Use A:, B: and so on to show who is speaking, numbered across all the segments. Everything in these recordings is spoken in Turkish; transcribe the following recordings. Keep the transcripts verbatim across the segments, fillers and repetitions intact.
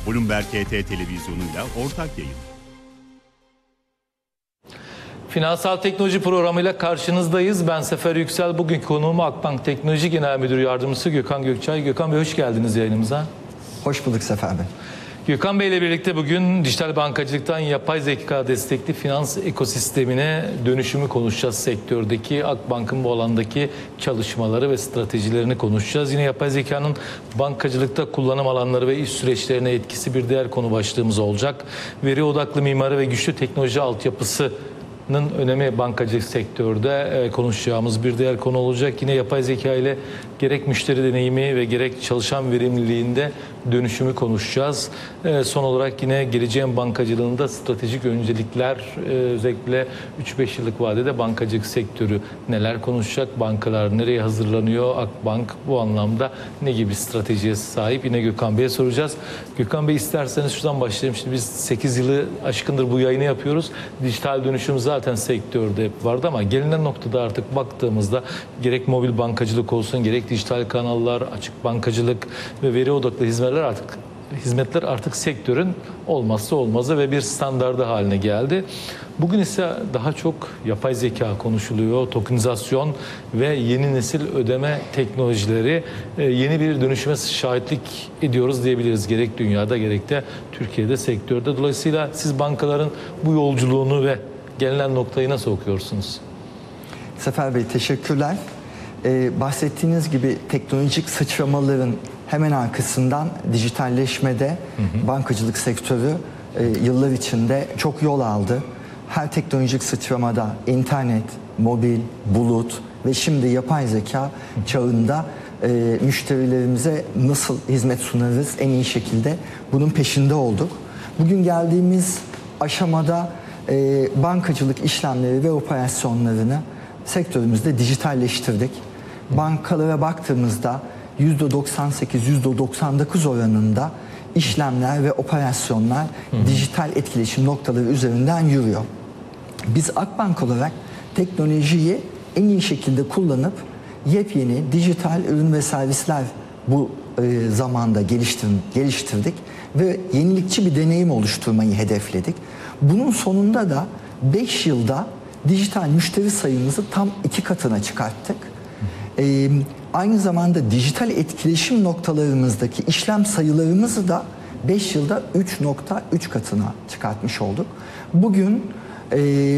A: Bloomberg H T televizyonuyla ortak yayın.
B: Finansal Teknoloji programıyla karşınızdayız. Ben Sefer Yüksel. Bugünkü konuğum Akbank Teknoloji Genel Müdürü Yardımcısı Gökhan Gökçay. Gökhan Bey, hoş geldiniz yayınımıza.
C: Hoş bulduk Sefer Bey.
B: Gökhan Bey ile birlikte bugün dijital bankacılıktan yapay zeka destekli finans ekosistemine dönüşümü konuşacağız. Sektördeki Akbank'ın bu alandaki çalışmaları ve stratejilerini konuşacağız. Yine yapay zekanın bankacılıkta kullanım alanları ve iş süreçlerine etkisi bir diğer konu başlığımız olacak. Veri odaklı mimari ve güçlü teknoloji altyapısı önemi bankacılık sektörde konuşacağımız bir diğer konu olacak. Yine yapay zeka ile gerek müşteri deneyimi ve gerek çalışan verimliliğinde dönüşümü konuşacağız. Son olarak yine geleceğin bankacılığında stratejik öncelikler, özellikle üç beş yıllık vadede bankacılık sektörü neler konuşacak? Bankalar nereye hazırlanıyor? Akbank bu anlamda ne gibi stratejiye sahip? Yine Gökhan Bey'e soracağız. Gökhan Bey, isterseniz şuradan başlayalım. Şimdi biz sekiz yılı aşkındır bu yayını yapıyoruz. Dijital dönüşüm zaten sektörde hep vardı ama gelinen noktada artık baktığımızda gerek mobil bankacılık olsun, gerek dijital kanallar, açık bankacılık ve veri odaklı hizmetler artık hizmetler artık sektörün olmazsa olmazı ve bir standardı haline geldi. Bugün ise daha çok yapay zeka konuşuluyor, tokenizasyon ve yeni nesil ödeme teknolojileri yeni bir dönüşüme şahitlik ediyoruz diyebiliriz. Gerek dünyada gerek de Türkiye'de sektörde. Dolayısıyla siz bankaların bu yolculuğunu ve gelinen noktayı nasıl okuyorsunuz?
C: Sefer Bey, teşekkürler. Ee, bahsettiğiniz gibi teknolojik sıçramaların hemen arkasından dijitalleşmede hı hı. bankacılık sektörü e, yıllar içinde çok yol aldı. Her teknolojik sıçramada internet, mobil, bulut ve şimdi yapay zeka çağında e, müşterilerimize nasıl hizmet sunarız en iyi şekilde bunun peşinde olduk. Bugün geldiğimiz aşamada e, bankacılık işlemleri ve operasyonlarını sektörümüzde dijitalleştirdik. Bankalara baktığımızda yüzde doksan sekiz yüzde doksan dokuz oranında işlemler ve operasyonlar hı hı. dijital etkileşim noktaları üzerinden yürüyor. Biz Akbank olarak teknolojiyi en iyi şekilde kullanıp yepyeni dijital ürün ve servisler bu e, zamanda geliştir, geliştirdik ve yenilikçi bir deneyim oluşturmayı hedefledik. Bunun sonunda da beş yılda dijital müşteri sayımızı tam iki katına çıkarttık. Ee, aynı zamanda dijital etkileşim noktalarımızdaki işlem sayılarımızı da beş yılda üç nokta üç katına çıkartmış olduk. Bugün e,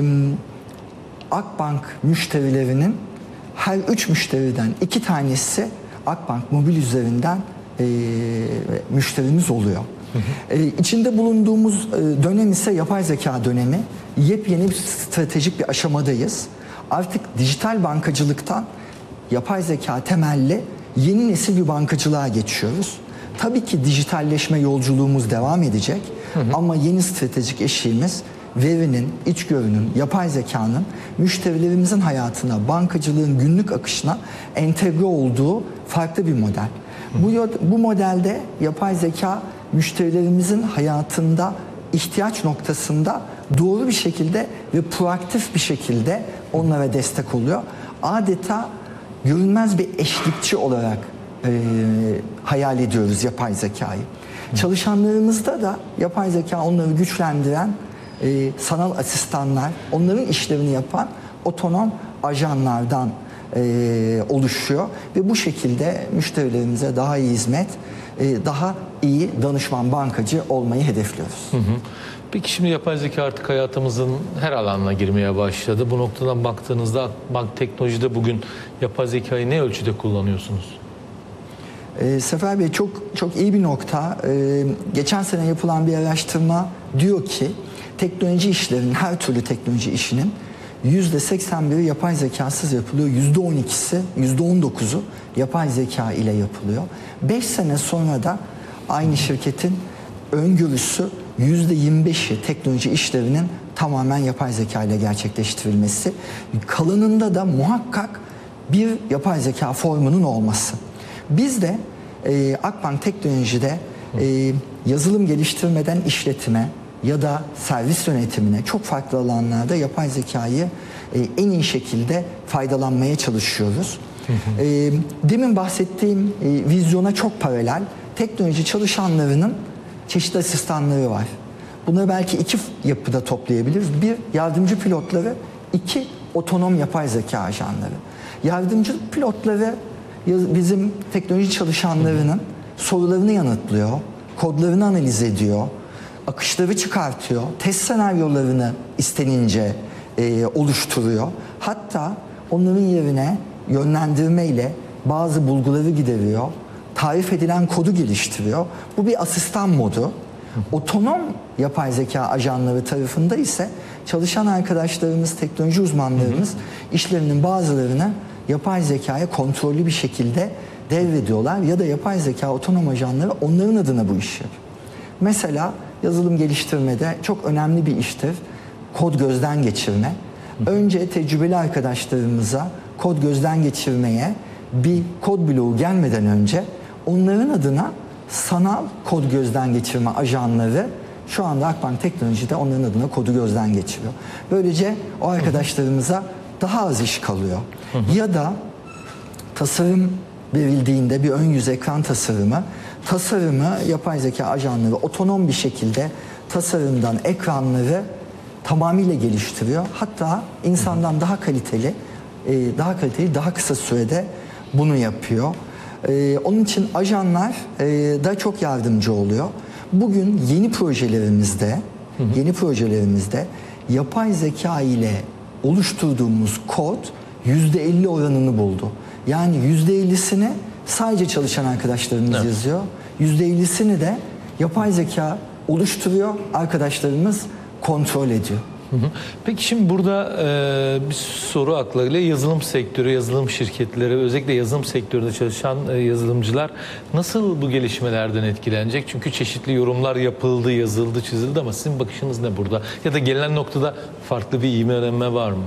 C: Akbank müşterilerinin her üç müşteriden iki tanesi Akbank mobil üzerinden e, müşterimiz oluyor. Hı hı. E, içinde bulunduğumuz e, dönem ise yapay zeka dönemi. Yepyeni bir stratejik bir aşamadayız. Artık dijital bankacılıktan yapay zeka temelli yeni nesil bir bankacılığa geçiyoruz. Tabii ki dijitalleşme yolculuğumuz devam edecek. Hı hı. Ama yeni stratejik eşiğimiz verinin, içgörünün, yapay zekanın müşterilerimizin hayatına, bankacılığın günlük akışına entegre olduğu farklı bir model. Hı hı. Bu, bu modelde yapay zeka müşterilerimizin hayatında ihtiyaç noktasında doğru bir şekilde ve proaktif bir şekilde onlara destek oluyor. Adeta görünmez bir eşlikçi olarak e, hayal ediyoruz yapay zekayı. Hı. Çalışanlarımızda da yapay zeka onları güçlendiren e, sanal asistanlar, onların işlerini yapan otonom ajanlardan e, oluşuyor ve bu şekilde müşterilerimize daha iyi hizmet, e, daha iyi danışman bankacı olmayı hedefliyoruz. Hı hı.
B: Peki şimdi yapay zeka artık hayatımızın her alanına girmeye başladı. Bu noktadan baktığınızda bank teknolojide bugün yapay zekayı ne ölçüde kullanıyorsunuz?
C: E, Sefer Bey, çok çok iyi bir nokta. E, geçen sene yapılan bir araştırma diyor ki teknoloji işlerinin, her türlü teknoloji işinin yüzde seksen biri yapay zekasız yapılıyor. yüzde on ikisi, yüzde on dokuzu yapay zeka ile yapılıyor. beş sene sonra da aynı şirketin öngörüsü yüzde yirmi beşi teknoloji işlerinin tamamen yapay zeka ile gerçekleştirilmesi. Kalanında da muhakkak bir yapay zeka formunun olması. Biz de e, Akbank Teknoloji'de e, yazılım geliştirmeden işletime ya da servis yönetimine çok farklı alanlarda yapay zekayı e, en iyi şekilde faydalanmaya çalışıyoruz. Hı hı. E, demin bahsettiğim e, vizyona çok paralel teknoloji çalışanlarının çeşitli asistanları var. Bunları belki iki yapıda toplayabiliriz. Bir, yardımcı pilotları, iki, otonom yapay zeka ajanları. Yardımcı pilotları bizim teknoloji çalışanlarının sorularını yanıtlıyor, kodlarını analiz ediyor, akışları çıkartıyor, test senaryolarını istenince e, oluşturuyor. Hatta onların yerine yönlendirmeyle bazı bulguları gideriyor, tarif edilen kodu geliştiriyor. Bu bir asistan modu. Otonom yapay zeka ajanları tarafında ise çalışan arkadaşlarımız, teknoloji uzmanlarımız hı hı. işlerinin bazılarını yapay zekaya kontrollü bir şekilde devrediyorlar ya da yapay zeka otonom ajanları onların adına bu işi yapıyor. Mesela yazılım geliştirmede çok önemli bir iştir kod gözden geçirme. Önce tecrübeli arkadaşlarımıza kod gözden geçirmeye bir kod bloğu gelmeden önce onların adına sanal kod gözden geçirme ajanları şu anda Akbank Teknoloji'de onların adına kodu gözden geçiriyor. Böylece o arkadaşlarımıza daha az iş kalıyor. Hı hı. Ya da tasarım verildiğinde bir ön yüz ekran tasarımı, tasarımı yapay zeka ajanları otonom bir şekilde tasarımdan ekranları tamamıyla geliştiriyor. Hatta insandan daha kaliteli, daha kaliteli, daha kısa sürede bunu yapıyor. Ee, onun için ajanlar e, da çok yardımcı oluyor. Bugün yeni projelerimizde, hı hı. yeni projelerimizde yapay zeka ile oluşturduğumuz kod yüzde elli oranını buldu. Yani yüzde ellisini sadece çalışan arkadaşlarımız evet. yazıyor. yüzde ellisini de yapay zeka oluşturuyor, arkadaşlarımız kontrol ediyor.
B: Peki şimdi burada e, bir soru akla geliyor. Yazılım sektörü, yazılım şirketleri, özellikle yazılım sektöründe çalışan e, yazılımcılar nasıl bu gelişmelerden etkilenecek? Çünkü çeşitli yorumlar yapıldı, yazıldı, çizildi ama sizin bakışınız ne burada? Ya da gelinen noktada farklı bir ivmelenme var mı?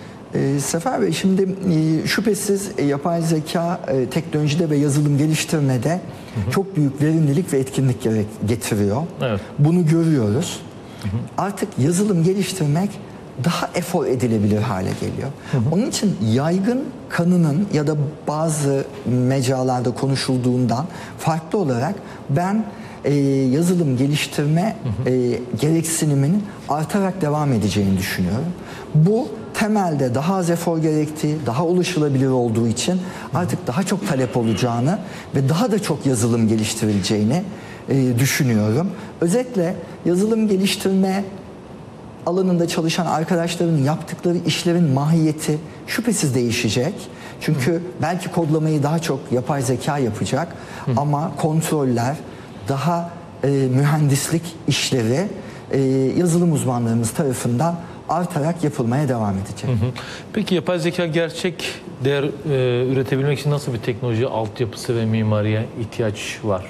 C: E, Sefer Bey, şimdi e, şüphesiz e, yapay zeka e, teknolojide ve yazılım geliştirmede hı hı. çok büyük verimlilik ve etkinlik getiriyor. Evet. Bunu görüyoruz. Hı hı. Artık yazılım geliştirmek daha efor edilebilir hale geliyor. Hı hı. Onun için yaygın kanının ya da bazı mecralarda konuşulduğundan farklı olarak ben e, yazılım geliştirme hı hı. E, gereksiniminin artarak devam edeceğini düşünüyorum. Bu temelde daha az efor gerektiği, daha ulaşılabilir olduğu için artık daha çok talep olacağını ve daha da çok yazılım geliştirileceğini e, düşünüyorum. Özetle yazılım geliştirme alanında çalışan arkadaşların yaptıkları işlerin mahiyeti şüphesiz değişecek. Çünkü Hı. belki kodlamayı daha çok yapay zeka yapacak Hı. ama kontroller, daha e, mühendislik işleri e, yazılım uzmanlarımız tarafından artarak yapılmaya devam edecek. Hı hı.
B: Peki yapay zeka gerçek değer e, üretebilmek için nasıl bir teknoloji altyapısı ve mimariye ihtiyaç var?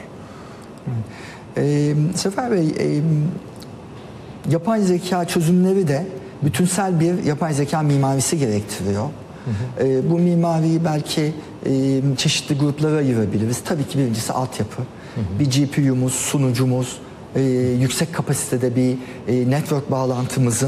B: E,
C: Sefer Bey, e, yapay zeka çözümleri de bütünsel bir yapay zeka mimarisi gerektiriyor. Hı hı. E, bu mimariyi belki e, çeşitli gruplara ayırabiliriz. Tabii ki birincisi altyapı. Hı hı. Bir G P U'muz, sunucumuz, e, yüksek kapasitede bir e, network bağlantımızın